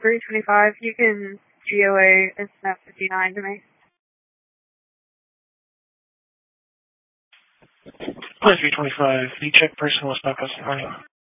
325, you can GOA SNF 59 to me. Plus 325, the check person was not customary.